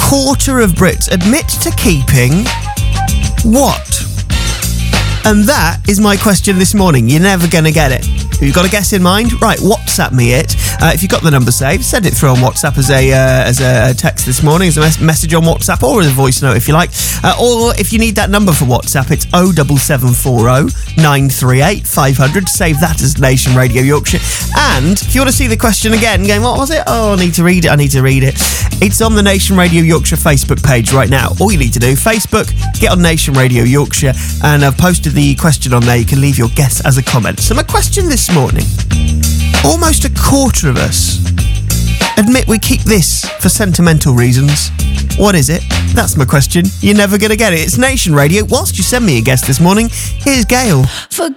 quarter of Brits admit to keeping what? And that is my question this morning. You're never going to get it. You've got a guess in mind? Right, WhatsApp me it. If you've got the number saved, send it through on WhatsApp as a text this morning, as a message on WhatsApp, or as a voice note if you like. Or if you need that number for WhatsApp, it's 07740 938 500. Save that as Nation Radio Yorkshire. And if you want to see the question again, going, what was it? Oh, I need to read it. It's on the Nation Radio Yorkshire Facebook page right now. All you need to do, Facebook, get on Nation Radio Yorkshire, and I've posted the question on there. You can leave your guess as a comment. So my question this morning, almost a quarter of us admit we keep this for sentimental reasons. What is it? That's my question. You're never going to get it. It's Nation Radio. Whilst you send me a guess this morning, here's Gail. For